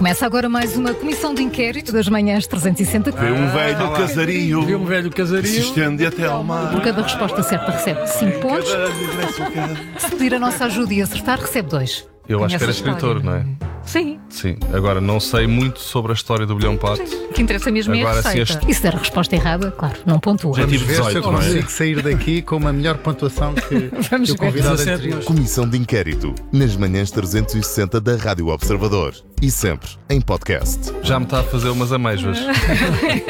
Começa agora mais uma comissão de inquérito das manhãs 360. Vê um velho casario. Vê um velho Que se casario. estende até ao mar. Por cada resposta certa recebe 5 pontos. Se pedir a nossa ajuda e acertar, recebe 2. Eu acho que era Conhece a escritor, não história? é? Sim. Sim. Agora, não sei muito sobre a história do bilhão pato. O que interessa mesmo é a Agora, se receita. E se der a resposta errada, claro, não pontua. Já tive Vamos ver se 18, eu não é? consigo sair daqui com uma melhor pontuação que Vamos o ver. convidado 17. anterior. Comissão de inquérito nas manhãs 360 da Rádio Observador e sempre em podcast. Já me está a fazer umas amêijoas.